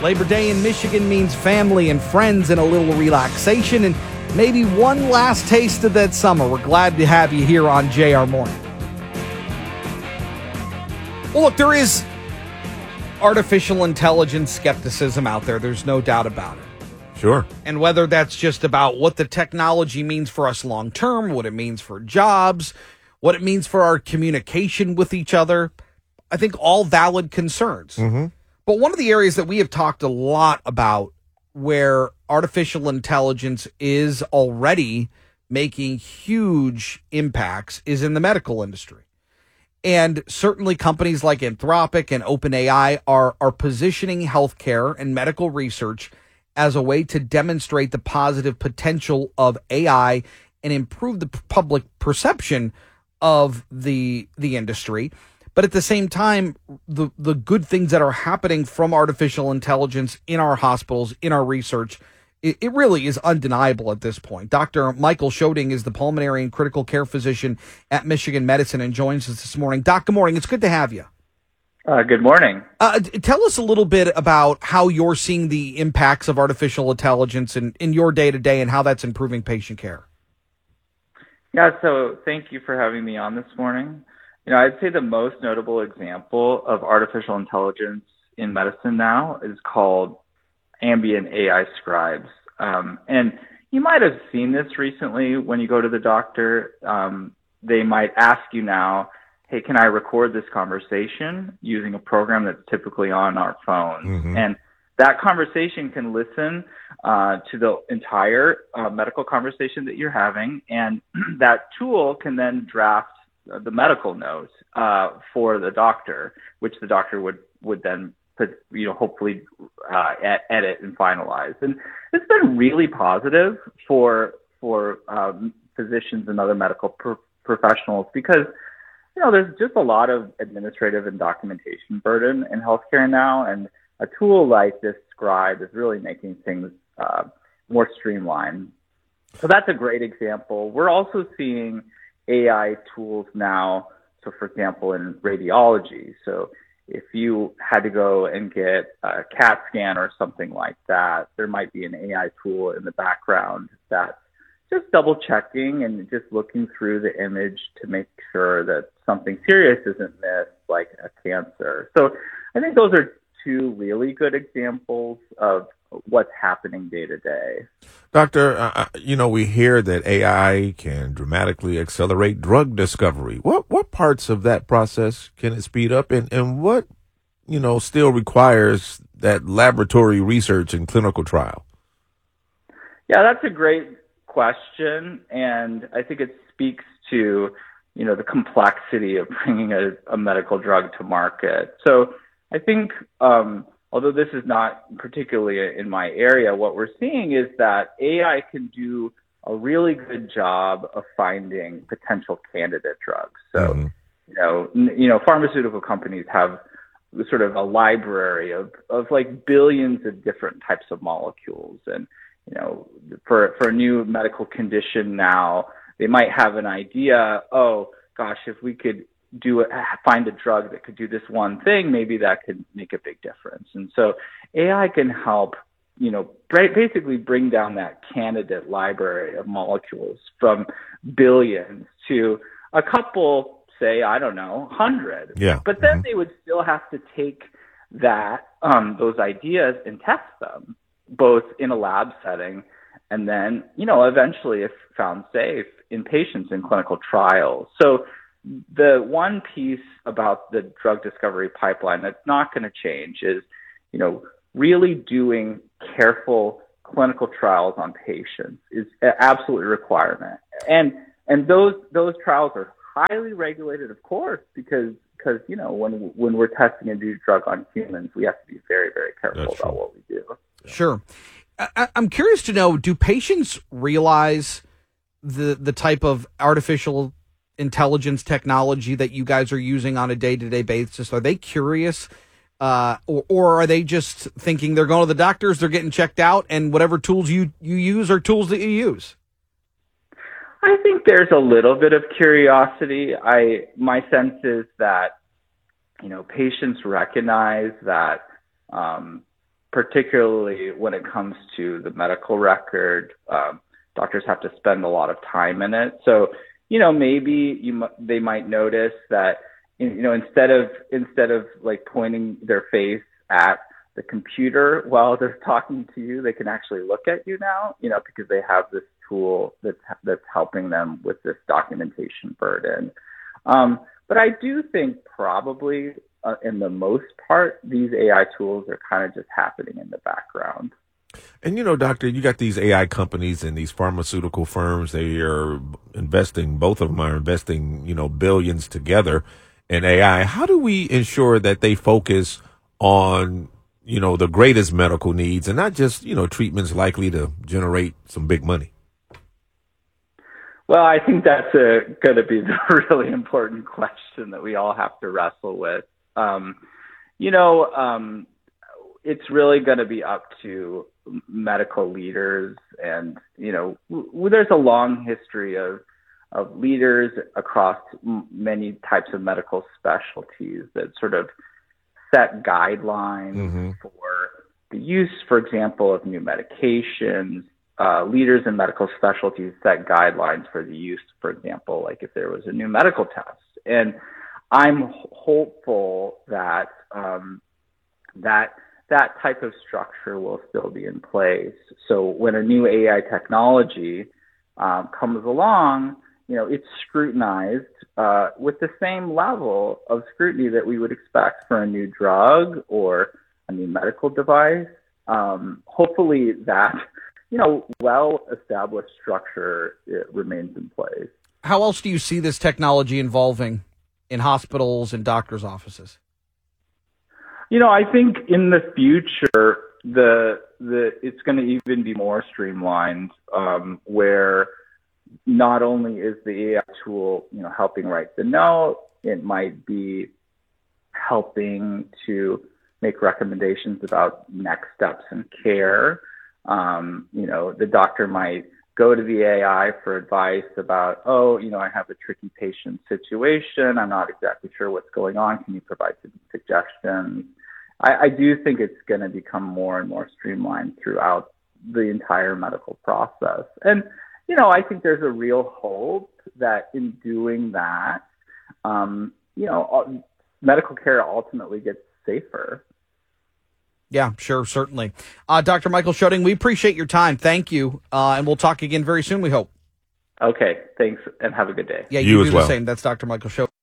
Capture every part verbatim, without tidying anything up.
Labor Day in Michigan means family and friends and a little relaxation and maybe one last taste of that summer. We're glad to have you here on J R Morning. Well, look, there is artificial intelligence skepticism out there. There's no doubt about it. Sure. And whether that's just about what the technology means for us long term, what it means for jobs, what it means for our communication with each other, I think all valid concerns. Mm-hmm. But one of the areas that we have talked a lot about where artificial intelligence is already making huge impacts is in the medical industry. And certainly companies like Anthropic and OpenAI are, are positioning healthcare and medical research as a way to demonstrate the positive potential of A I and improve the public perception of the the industry. But at the same time, the, the good things that are happening from artificial intelligence in our hospitals, in our research, it, it really is undeniable at this point. Doctor Michael Schoeding is the pulmonary and critical care physician at Michigan Medicine and joins us this morning. Doc, good morning. It's good to have you. Uh, good morning. Uh, tell us a little bit about how you're seeing the impacts of artificial intelligence in, in your day-to-day and how that's improving patient care. Yeah, so thank you for having me on this morning. You know, I'd say the most notable example of artificial intelligence in medicine now is called ambient A I scribes. Um, and you might have seen this recently when you go to the doctor. Um, they might ask you now, hey, can I record this conversation using a program that's typically on our phone? Mm-hmm. And that conversation can listen uh, to the entire uh, medical conversation that you're having. And that tool can then draft the medical note uh, for the doctor, which the doctor would, would then put, you know, hopefully uh, edit and finalize. And it's been really positive for for um, physicians and other medical pro- professionals because, you know, there's just a lot of administrative and documentation burden in healthcare now, and a tool like this scribe is really making things uh, more streamlined. So that's a great example. We're also seeing A I tools now, so for example, in radiology. So if you had to go and get a CAT scan or something like that, there might be an A I tool in the background that's just double checking and just looking through the image to make sure that something serious isn't missed, like a cancer. So I think those are two really good examples of what's happening day to day. Doctor, uh, you know, we hear that A I can dramatically accelerate drug discovery. What what parts of that process can it speed up, and, and what, you know, still requires that laboratory research and clinical trial? Yeah, that's a great question, and I think it speaks to, you know, the complexity of bringing a, a medical drug to market. So I think, um, although this is not particularly in my area, what we're seeing is that A I can do a really good job of finding potential candidate drugs. So, mm-hmm. you know, n- you know, pharmaceutical companies have sort of a library of, of like billions of different types of molecules. And, you know, for, for a new medical condition now, they might have an idea, oh, gosh, if we could do it, find a drug that could do this one thing, maybe that could make a big difference. And so A I can help, you know, basically bring down that candidate library of molecules from billions to a couple, say, I don't know, hundred. Yeah. But then mm-hmm. they would still have to take that, um, those ideas and test them, both in a lab setting and then, you know, eventually, if found safe, in patients in clinical trials. So the one piece about the drug discovery pipeline that's not going to change is, you know, really doing careful clinical trials on patients is an absolute requirement. And and those those trials are highly regulated, of course, because because you know when when we're testing a new drug on humans, we have to be very very careful That's about true. what we do. Sure. I, I'm curious to know, do patients realize the the type of artificial intelligence technology that you guys are using on a day-to-day basis? Are they curious, uh, or, or are they just thinking they're going to the doctors, they're getting checked out, and whatever tools you, you use are tools that you use? I think there's a little bit of curiosity. I my sense is that, you know, patients recognize that, um, particularly when it comes to the medical record. Um, doctors have to spend a lot of time in it. So, you know, maybe you they might notice that, you know, instead of instead of like pointing their face at the computer while they're talking to you, they can actually look at you now, you know, because they have this tool that's that's helping them with this documentation burden. Um, but I do think probably uh, in the most part, these A I tools are kind of just happening in the background. And, you know, doctor, you got these A I companies and these pharmaceutical firms. They are investing, both of them are investing, you know, billions together in A I. How do we ensure that they focus on, you know, the greatest medical needs and not just, you know, treatments likely to generate some big money? Well, I think that's going to be the really important question that we all have to wrestle with. Um, you know, um, it's really going to be up to medical leaders, and you know, w- there's a long history of of leaders across m- many types of medical specialties that sort of set guidelines mm-hmm. for the use, for example, of new medications. Uh, leaders in medical specialties set guidelines for the use, for example, like if there was a new medical test. And I'm hopeful that um, that that type of structure will still be in place. So when a new A I technology um, comes along, you know, it's scrutinized uh, with the same level of scrutiny that we would expect for a new drug or a new medical device. Um, hopefully that, you know, well-established structure it remains in place. How else do you see this technology involving in hospitals and doctors' offices? You know, I think in the future, the the it's going to even be more streamlined, um, where not only is the A I tool, you know, helping write the note, it might be helping to make recommendations about next steps in care. Um, you know, the doctor might go to the A I for advice about, oh, you know, I have a tricky patient situation. I'm not exactly sure what's going on. Can you provide some suggestions? I, I do think it's going to become more and more streamlined throughout the entire medical process. And, you know, I think there's a real hope that in doing that, um, you know, medical care ultimately gets safer. Yeah, sure, certainly. Uh, Doctor Michael Schoeding, we appreciate your time. Thank you. Uh, and we'll talk again very soon, we hope. Okay, thanks, and have a good day. Yeah, you, you do as well. the same. That's Doctor Michael Schoeding.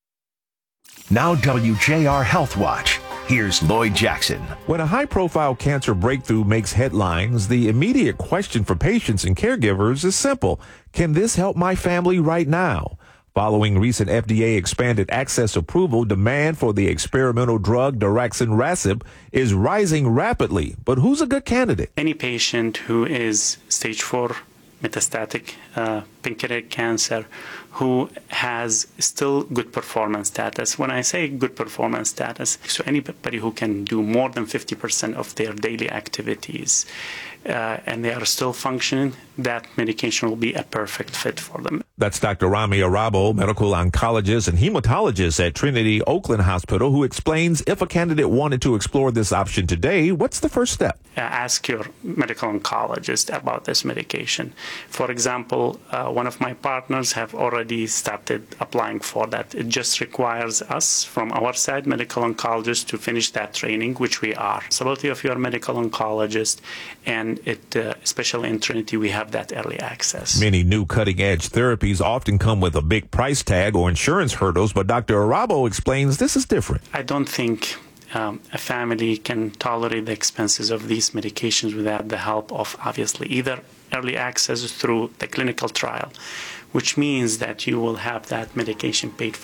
Now W J R Health Watch. Here's Lloyd Jackson. When a high-profile cancer breakthrough makes headlines, the immediate question for patients and caregivers is simple. Can this help my family right now? Following recent F D A expanded access approval, demand for the experimental drug daraxonrasib is rising rapidly. But who's a good candidate? Any patient who is stage four metastatic uh, pancreatic cancer who has still good performance status. When I say good performance status, so anybody who can do more than fifty percent of their daily activities uh, and they are still functioning, that medication will be a perfect fit for them. That's Doctor Rami Arabo, medical oncologist and hematologist at Trinity Oakland Hospital, who explains if a candidate wanted to explore this option today, what's the first step? Uh, ask your medical oncologist about this medication. For example, uh, one of my partners have already started applying for that. It just requires us, from our side, medical oncologists, to finish that training, which we are. Responsibility of your medical oncologist, and it, uh, especially in Trinity, we have that early access. Many new cutting-edge therapies often come with a big price tag or insurance hurdles, but Doctor Arabo explains this is different. I don't think um, a family can tolerate the expenses of these medications without the help of, obviously, either early access through the clinical trial, which means that you will have that medication paid for